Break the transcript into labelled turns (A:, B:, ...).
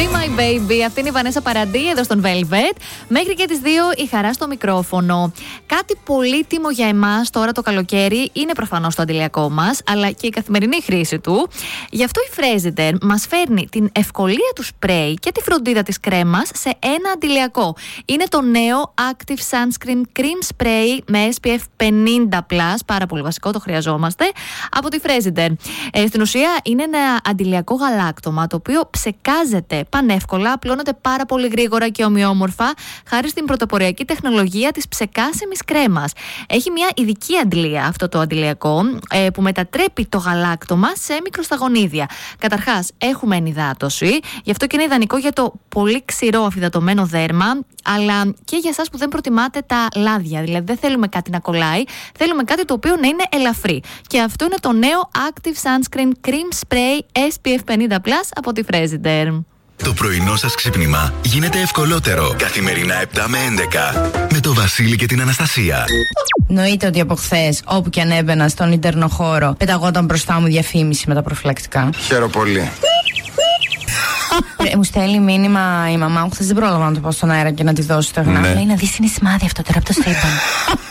A: My Baby, αυτή είναι η Βανέσα Παραντή εδώ στον Velvet. Μέχρι και τις 2 η Χαρά στο μικρόφωνο. Κάτι πολύτιμο για εμάς τώρα το καλοκαίρι είναι προφανώς το αντιλιακό μας, αλλά και η καθημερινή χρήση του. Γι' αυτό η Fresider μας φέρνει την ευκολία του σπρέι και τη φροντίδα της κρέμας σε ένα αντιλιακό. Είναι το νέο Active Sunscreen Cream Spray με SPF 50+, πάρα πολύ βασικό, το χρειαζόμαστε, από τη Fresider. Στην ουσία είναι ένα αντιλιακό γαλάκτωμα το οποίο ψεκάζεται πανεύκολα, απλώνεται πάρα πολύ γρήγορα και ομοιόμορφα χάρη στην πρωτοποριακή τεχνολογία της ψεκάσιμης κρέμας. Έχει μια ειδική αντλία αυτό το αντιλιακό που μετατρέπει το γαλάκτωμα σε μικροσταγονίδια. Καταρχάς έχουμε ενυδάτωση, γι' αυτό και είναι ιδανικό για το πολύ ξηρό αφυδατωμένο δέρμα, αλλά και για εσάς που δεν προτιμάτε τα λάδια. Δηλαδή δεν θέλουμε κάτι να κολλάει, θέλουμε κάτι το οποίο να είναι ελαφρύ. Και αυτό είναι το νέο Active Sunscreen Cream Spray SPF 50+ από τη Fresider.
B: Το πρωινό σας ξύπνημα γίνεται ευκολότερο. Καθημερινά 7 με 11. Με το Βασίλη και την Αναστασία.
C: Εννοείται ότι από χθες, όπου και αν έμπαινα στον ίντερνο χώρο, πεταγόταν μπροστά μου διαφήμιση με τα προφυλακτικά.
D: Χαίρομαι πολύ.
C: Μου στέλνει μήνυμα η μαμά μου, χθες δεν πρόλαβα να το πω στον αέρα και να τη δώσω το γνώμη. Λέει να δεις είναι σημάδι αυτό τώρα από το σύμπαν.